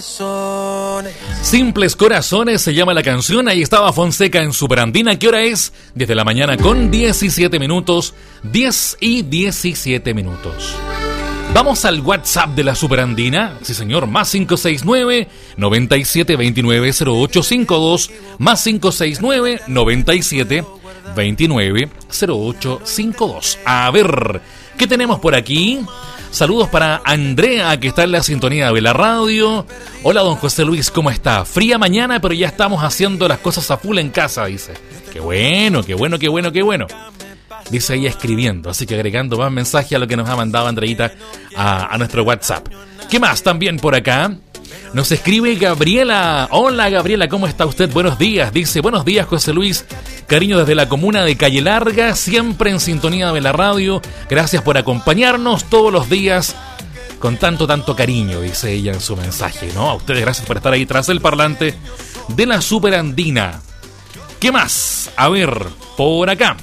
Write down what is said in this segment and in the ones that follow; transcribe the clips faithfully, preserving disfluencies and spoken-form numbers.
Simples Corazones se llama la canción. Ahí estaba Fonseca en Superandina. ¿Qué hora es? Desde la mañana con diecisiete minutos. diez y diecisiete minutos. Vamos al WhatsApp de la Superandina. Sí, señor. Más cinco seis nueve, noventa y siete, veintinueve, cero ocho cincuenta y dos. Más cinco seis nueve, noventa y siete, veintinueve, cero ocho cincuenta y dos. A ver, ¿qué tenemos por aquí? Saludos para Andrea, que está en la sintonía de la radio. Hola, don José Luis, ¿cómo está? Fría mañana, pero ya estamos haciendo las cosas a full en casa, dice. Qué bueno, qué bueno, qué bueno, qué bueno. Dice ella escribiendo, así que agregando más mensajes a lo que nos ha mandado Andreita a, a nuestro WhatsApp. ¿Qué más? También por acá nos escribe Gabriela. Hola, Gabriela, ¿cómo está usted? Buenos días. Dice, buenos días, José Luis. Cariño desde la comuna de Calle Larga, siempre en sintonía de la radio. Gracias por acompañarnos todos los días con tanto, tanto cariño, dice ella en su mensaje, ¿no? A ustedes gracias por estar ahí tras el parlante de la Superandina. ¿Qué más? A ver, por acá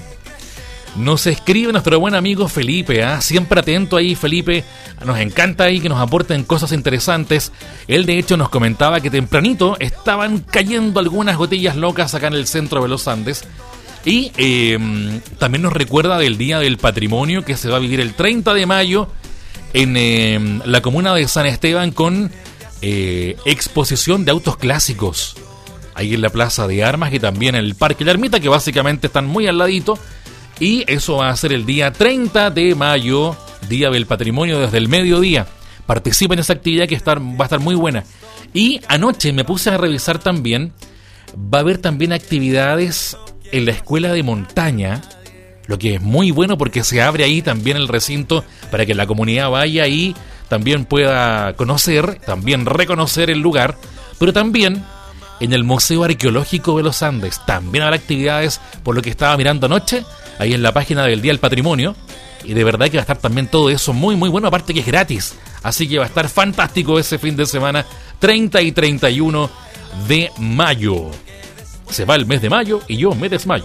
nos escribe nuestro buen amigo Felipe, ¿eh? Siempre atento ahí, Felipe. Nos encanta ahí que nos aporten cosas interesantes. Él de hecho nos comentaba que tempranito estaban cayendo algunas gotillas locas acá en el centro de los Andes. Y eh, también nos recuerda del Día del Patrimonio que se va a vivir el treinta de mayo en eh, la comuna de San Esteban con eh, exposición de autos clásicos. Ahí en la Plaza de Armas y también en el Parque La Ermita, que básicamente están muy al ladito. Y eso va a ser el día treinta de mayo, Día del Patrimonio, desde el mediodía. Participa en esa actividad que estar, va a estar muy buena. Y anoche me puse a revisar también, va a haber también actividades en la escuela de montaña, lo que es muy bueno porque se abre ahí también el recinto para que la comunidad vaya y también pueda conocer, también reconocer el lugar, pero también en el Museo Arqueológico de los Andes también habrá actividades, por lo que estaba mirando anoche, ahí en la página del Día del Patrimonio, y de verdad que va a estar también todo eso muy muy bueno, aparte que es gratis, así que va a estar fantástico ese fin de semana, treinta y treinta y uno de mayo. Se va el mes de mayo y yo me desmayo.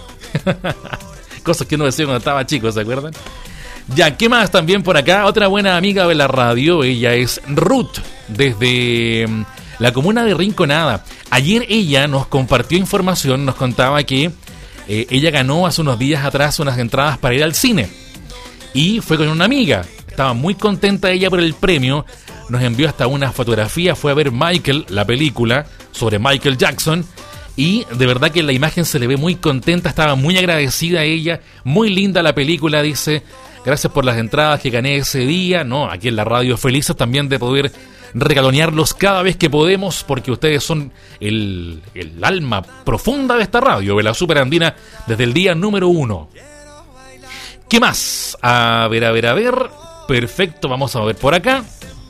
Cosas que uno decía cuando estaba chico, ¿se acuerdan? Ya, ¿qué más también por acá? Otra buena amiga de la radio, ella es Ruth, desde la comuna de Rinconada. Ayer ella nos compartió información, nos contaba que eh, ella ganó hace unos días atrás unas entradas para ir al cine. Y fue con una amiga. Estaba muy contenta ella por el premio. Nos envió hasta una fotografía. Fue a ver Michael, la película sobre Michael Jackson. Y de verdad que en la imagen se le ve muy contenta. Estaba muy agradecida a ella. Muy linda la película, dice. Gracias por las entradas que gané ese día. No, aquí en la radio felices también de poder regalonearlos cada vez que podemos, porque ustedes son el, el alma profunda de esta radio, de la Superandina, desde el día número uno. ¿Qué más? A ver, a ver, a ver. Perfecto, vamos a ver por acá.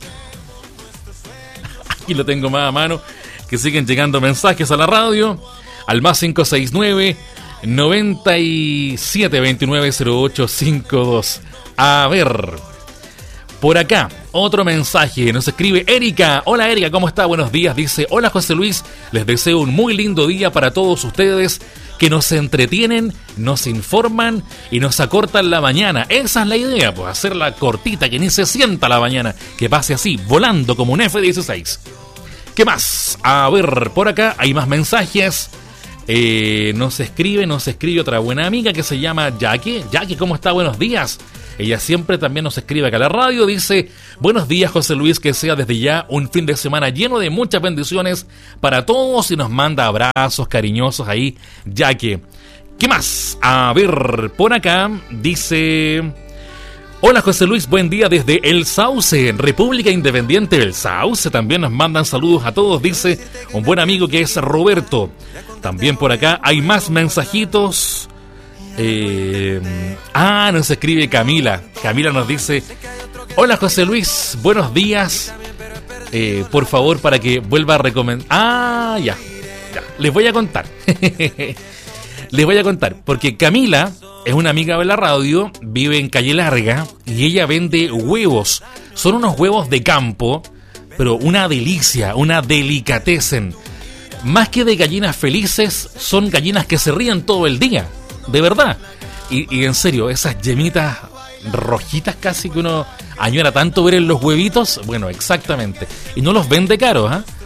Aquí lo tengo más a mano, que siguen llegando mensajes a la radio. Al más cinco seis nueve, noventa y siete, veintinueve, cero ocho cincuenta y dos. A ver, por acá, otro mensaje. Nos escribe Erika. Hola Erika, ¿cómo está? Buenos días. Dice, hola José Luis, les deseo un muy lindo día para todos ustedes que nos entretienen, nos informan y nos acortan la mañana. Esa es la idea, pues hacerla cortita, que ni se sienta la mañana, que pase así, volando como un efe dieciséis. ¿Qué más? A ver, por acá hay más mensajes. Eh, nos escribe, nos escribe otra buena amiga que se llama Jackie. Jackie, ¿cómo está? Buenos días. Ella siempre también nos escribe acá a la radio. Dice, buenos días José Luis, que sea desde ya un fin de semana lleno de muchas bendiciones para todos. Y nos manda abrazos cariñosos ahí, Jackie. ¿Qué más? A ver, por acá dice, hola José Luis, buen día desde El Sauce, República Independiente del Sauce. También nos mandan saludos a todos, dice un buen amigo que es Roberto. También por acá hay más mensajitos. Eh, ah, nos escribe Camila. Camila nos dice, hola José Luis, buenos días. Eh, por favor, para que vuelva a recomendar. Ah, ya, ya, les voy a contar. Les voy a contar, porque Camila es una amiga de la radio, vive en Calle Larga y ella vende huevos. Son unos huevos de campo, pero una delicia, una delicatessen. Más que de gallinas felices, son gallinas que se ríen todo el día. De verdad. Y, y en serio, esas yemitas rojitas casi que uno añora tanto ver en los huevitos. Bueno, exactamente. Y no los vende caros, ¿eh?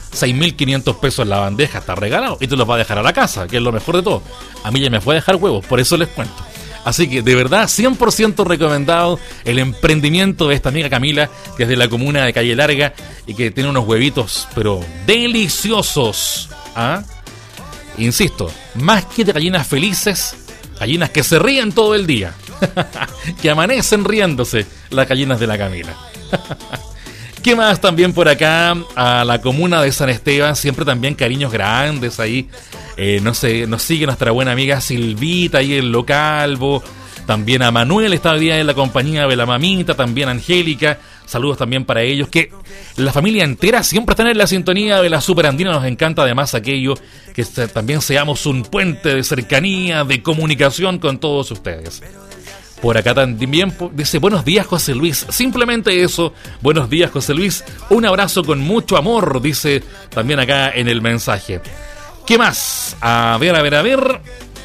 seis mil quinientos pesos en la bandeja, está regalado, y te los va a dejar a la casa, que es lo mejor de todo. A mí ya me fue a dejar huevos, por eso les cuento. Así que de verdad, cien por ciento recomendado el emprendimiento de esta amiga Camila, que es de la comuna de Calle Larga y que tiene unos huevitos, pero deliciosos. ¿Ah? Insisto, más que de gallinas felices, gallinas que se ríen todo el día, que amanecen riéndose las gallinas de la Camila. ¿Qué más también por acá? A la comuna de San Esteban, siempre también cariños grandes ahí. Eh, no sé, nos sigue nuestra buena amiga Silvita ahí en Lo Calvo. También a Manuel está hoy día en la compañía de la mamita, también a Angélica. Saludos también para ellos, que la familia entera siempre está en la sintonía de la Superandina. Nos encanta además aquello, que también seamos un puente de cercanía, de comunicación con todos ustedes. Por acá también dice, buenos días José Luis, simplemente eso, buenos días José Luis, un abrazo con mucho amor, dice también acá en el mensaje. ¿Qué más? A ver, a ver, a ver,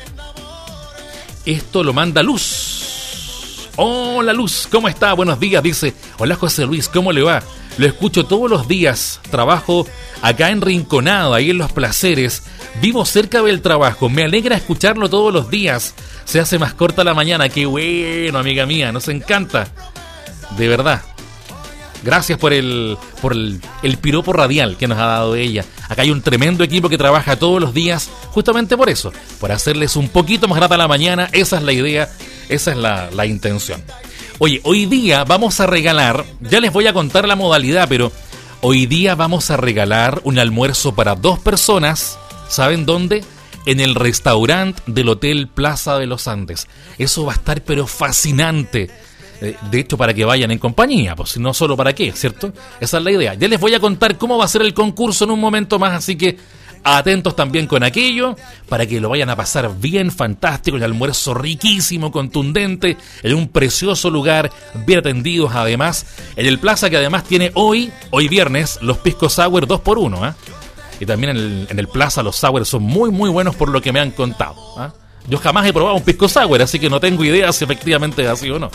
esto lo manda Luz. Hola Luz, ¿cómo está? Buenos días, dice, hola José Luis, ¿cómo le va? Lo escucho todos los días, trabajo acá en Rinconado, ahí en Los Placeres, vivo cerca del trabajo, me alegra escucharlo todos los días. Se hace más corta la mañana, qué bueno, amiga mía, nos encanta, de verdad. Gracias por el por el, el piropo radial que nos ha dado ella. Acá hay un tremendo equipo que trabaja todos los días, justamente por eso, por hacerles un poquito más grata la mañana. Esa es la idea, esa es la, la intención. Oye, hoy día vamos a regalar, ya les voy a contar la modalidad, pero hoy día vamos a regalar un almuerzo para dos personas, ¿saben dónde? En el restaurante del Hotel Plaza de los Andes. Eso va a estar pero fascinante. De hecho, para que vayan en compañía, pues no solo para qué, ¿cierto? Esa es la idea. Ya les voy a contar cómo va a ser el concurso en un momento más, así que atentos también con aquello, para que lo vayan a pasar bien, fantástico, el almuerzo riquísimo, contundente, en un precioso lugar, bien atendidos además, en el Plaza, que además tiene hoy, hoy viernes, los pisco sour dos por uno, ¿eh? Y también en el, en el Plaza los sour son muy muy buenos por lo que me han contado, ¿eh? Yo jamás he probado un pisco sour, así que no tengo idea si efectivamente es así o no.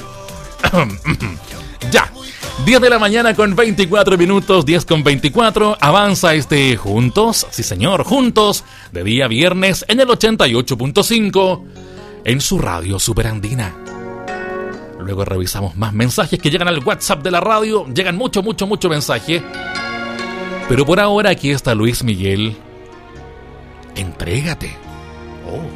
Ya, diez de la mañana con veinticuatro minutos, diez con veinticuatro, avanza este Juntos, sí señor, Juntos, de día viernes en el ochenta y ocho punto cinco, en su radio Superandina. Luego revisamos más mensajes que llegan al WhatsApp de la radio, llegan mucho, mucho, mucho mensaje. Pero por ahora aquí está Luis Miguel, Entrégate. Oh.